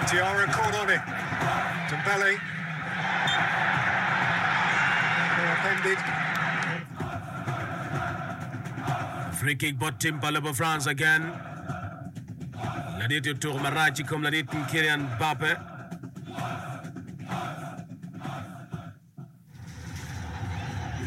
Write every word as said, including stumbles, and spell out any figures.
Diarra caught on it. Dembele. Appended. Free kick bot Timpale pour France again. La dit tour Marachi comme la dit Kylian Mbappé.